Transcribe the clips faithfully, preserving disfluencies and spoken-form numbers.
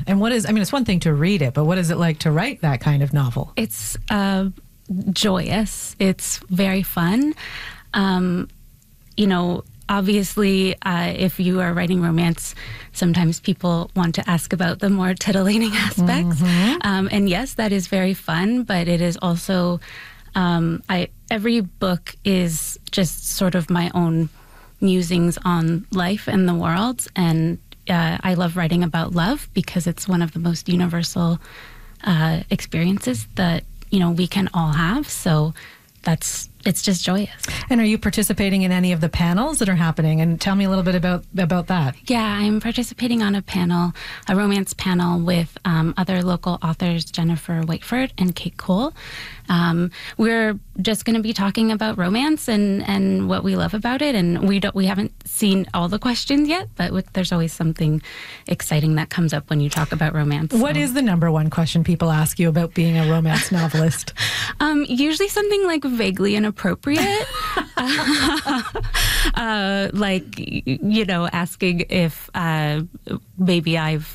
And what is, I mean, it's one thing to read it, but what is it like to write that kind of novel? It's uh, joyous. It's very fun. Um, you know, obviously, uh, if you are writing romance, sometimes people want to ask about the more titillating aspects. Mm-hmm. Um, and yes, that is very fun, but it is also, um, I every book is just sort of my own musings on life and the world. And uh, I love writing about love because it's one of the most universal uh, experiences that, you know, we can all have. So that's, it's just joyous. And are you participating in any of the panels that are happening? And tell me a little bit about, about that. Yeah, I'm participating on a panel, a romance panel with um, other local authors, Jennifer Whiteford and Kate Cole. Um, we're just going to be talking about romance and, and what we love about it. And we don't, we haven't seen all the questions yet, but with, there's always something exciting that comes up when you talk about romance. What so. is the number one question people ask you about being a romance novelist? Um, usually something like vaguely inappropriate. uh, uh, like, you know, asking if uh, maybe I've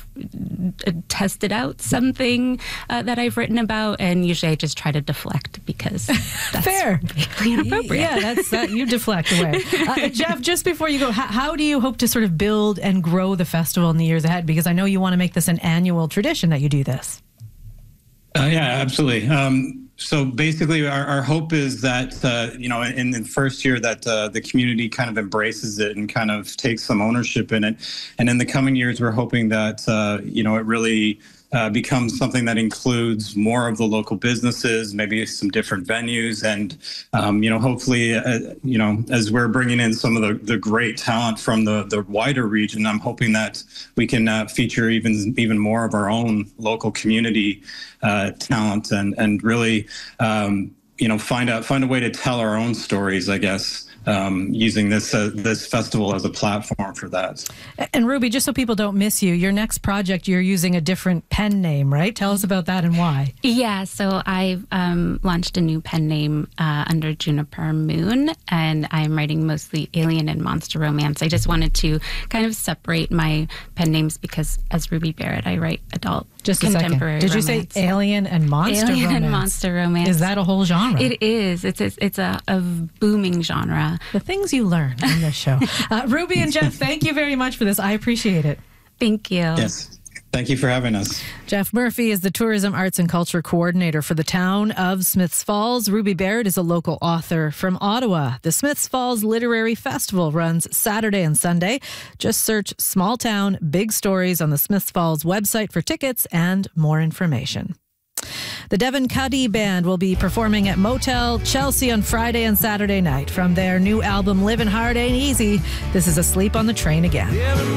tested out something uh, that I've written about, and usually I just try to deflect because that's fair, vaguely inappropriate. Yeah, that's that. You deflect away. Uh, Jeff, just before you go, how, how do you hope to sort of build and grow the festival in the years ahead? Because I know you want to make this an annual tradition that you do this. Uh, yeah, absolutely. Um, so basically, our, our hope is that, uh, you know, in, in the first year that uh, the community kind of embraces it and kind of takes some ownership in it. And in the coming years, we're hoping that, uh, you know, it really uh, becomes something that includes more of the local businesses, maybe some different venues. And, um, you know, hopefully, uh, you know, as we're bringing in some of the, the great talent from the, the wider region, I'm hoping that we can uh, feature even even more of our own local community uh, talent and, and really, um, you know, find out, find a way to tell our own stories, I guess. Um, using this uh, this festival as a platform for that. And Ruby, just so people don't miss you, your next project, you're using a different pen name, right? Tell us about that and why. Yeah, so I um, launched a new pen name uh, under Juniper Moon, and I'm writing mostly alien and monster romance. I just wanted to kind of separate my pen names because as Ruby Barrett, I write adult just a contemporary second. Did romance. you say alien and monster alien romance? and monster romance. Is that a whole genre? It is. It's a, it's a, a booming genre. The things you learn in this show. Uh, Ruby and Jeff, thank you very much for this. I appreciate it. Thank you. Yes. Thank you for having us. Jeff Murphy is the Tourism, Arts and Culture Coordinator for the town of Smiths Falls. Ruby Barrett is a local author from Ottawa. The Smiths Falls Literary Festival runs Saturday and Sunday. Just search Small Town, Big Stories on the Smiths Falls website for tickets and more information. The Devon Cuddy Band will be performing at Motel Chelsea on Friday and Saturday night from their new album Livin' Hard Ain't Easy. This is Asleep on the Train Again.